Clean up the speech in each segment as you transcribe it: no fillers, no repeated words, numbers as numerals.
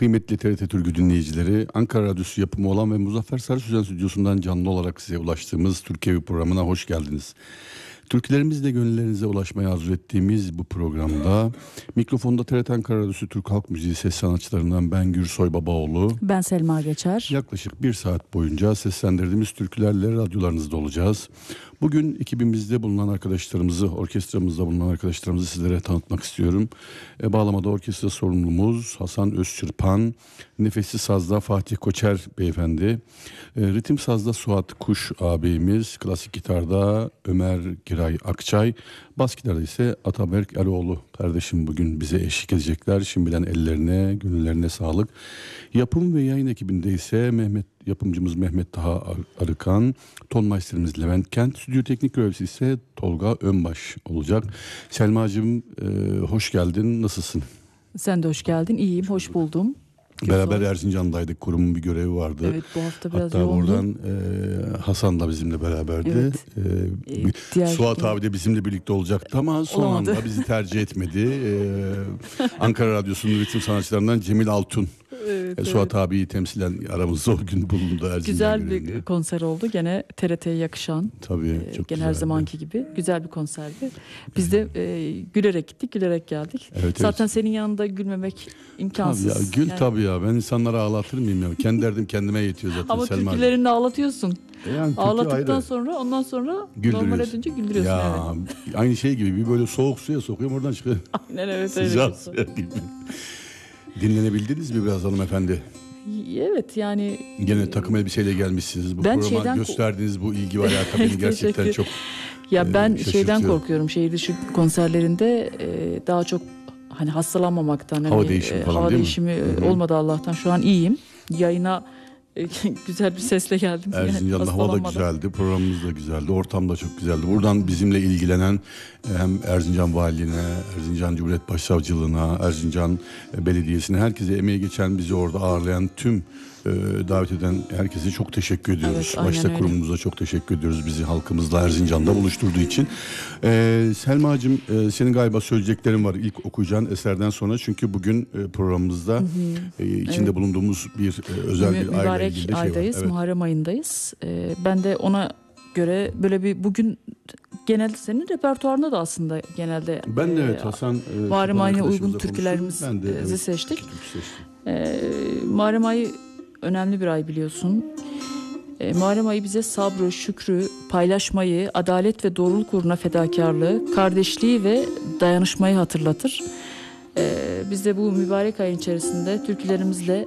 Kıymetli TRT Türkü dinleyicileri, Ankara Radyosu yapımı olan ve Muzaffer Sarı Sözen stüdyosundan canlı olarak size ulaştığımız Türkiye programına hoş geldiniz. Türkülerimizle gönüllerinize ulaşmaya arzu ettiğimiz bu programda mikrofonda TRT Ankara Radyosu Türk Halk Müziği ses sanatçılarından ben Gürsoy Babaoğlu. Ben Selma Geçer. Yaklaşık bir saat boyunca seslendirdiğimiz türkülerle radyolarınızda olacağız. Bugün ekibimizde bulunan arkadaşlarımızı, orkestramızda bulunan arkadaşlarımızı sizlere tanıtmak istiyorum. Bağlamada orkestra sorumlumuz Hasan Özçırpan, nefesli sazda Fatih Koçer beyefendi, ritim sazda Suat Kuş ağabeyimiz, klasik gitarda Ömer Giray Akçay, bas gitarda ise Ataberk Eroğlu kardeşim bugün bize eşlik edecekler. Şimdiden ellerine, gönüllerine sağlık. Yapım ve yayın ekibinde ise yapımcımız Mehmet Taha Arıkan, ton maisterimiz Levent Kent, stüdyo teknik görevlisi ise Tolga Önbaş olacak. Selma'cığım hoş geldin, nasılsın? Sen de hoş geldin, iyiyim, hoş buldum. Beraber Erzincan'daydık, kurumun bir görevi vardı. Evet, bu hafta biraz hatta yoğundu. oradan Hasan da bizimle beraberdi. Evet. Suat abi de bizimle birlikte olacaktı ama son olamadı. anda bizi tercih etmedi. Ankara Radyosu'nun ritim sanatçılarından Cemil Altun. Evet, Suat abiyi temsilen aramızda o gün bulundu. Erzincan güzel görevinde. bir konser oldu. Gene TRT'ye yakışan. Tabii çok gene güzeldi. her zamanki gibi güzel bir konserdi. Biz de gülerek gittik, gülerek geldik. Evet, zaten evet. senin yanında gülmemek imkansız. Tabii ya, gül Yani. tabii ya. Ben insanları ağlatır mıyım ya? Kendi derdim kendime yetiyor zaten. Ama Selma. türkülerini ağlatıyorsun. Yani türkü Ağlattıktan ayrı. sonra ondan sonra Güldürüyorsun. normale dönünce güldürüyorsun. Ya Evet. aynı şey gibi bir böyle soğuk suya sokuyorum oradan çıkıyor. Aynen evet. Sıcak suya gibi. Dinlenebildiniz mi biraz hanımefendi? Evet yani. Gene takım elbiseyle gelmişsiniz. Bu Ben programa gösterdiğiniz bu ilgi ve alaka beni gerçekten çok ya ben şaşırtıyor. şeyden korkuyorum. Şehir dışı konserlerinde daha çok hani hastalanmamaktan. Hava hani, değişimi falan hava değil mi? değişimi olmadı Allah'tan. Şu an iyiyim. Yayına güzel bir sesle geldim. Erzincan'da hava da güzeldi, programımız da güzeldi, ortam da çok güzeldi. Buradan bizimle ilgilenen hem Erzincan Valiliğine, Erzincan Cumhuriyet Başsavcılığına, Erzincan Belediyesi'ne, herkese emeği geçen, bizi orada ağırlayan tüm davet eden herkese çok teşekkür ediyoruz. Evet, başta öyle. kurumumuza çok teşekkür ediyoruz bizi halkımızla Erzincan'da buluşturduğu için. Selma'cığım senin galiba söyleyeceklerin var ilk okuyacağın eserden sonra, çünkü bugün programımızda içinde bulunduğumuz bir özel bir aile mübarek ilgili aydayız, şey var. Evet. Muharrem ayındayız. Ben de ona göre böyle bir bugün genelde senin repertuarında da aslında genelde Ben de evet Hasan Muharrem ayına arkadaşımızla uygun türkülerimizi konuştum. seçtik. Türkü seçtim. Muharrem ayı önemli bir ay biliyorsun. Muharrem ayı bize sabrı, şükrü, paylaşmayı, adalet ve doğruluk uğruna fedakarlığı, kardeşliği ve dayanışmayı hatırlatır. Biz de bu mübarek ayın içerisinde türkülerimizle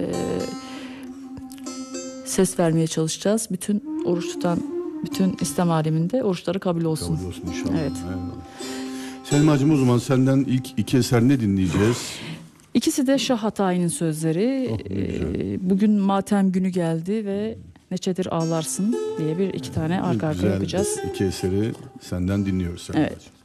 ses vermeye çalışacağız. Bütün oruç tutan, bütün İslam aleminde oruçları kabul olsun. Kabul olsun inşallah. Evet. Selma'cığım, o zaman senden ilk iki eser ne dinleyeceğiz? İkisi de Şah Hatayi'nin sözleri. Bugün matem günü geldi ve neçedir ağlarsın diye iki tane arka arkaya yapacağız. İki eseri senden dinliyoruz Selma'cığım. Evet.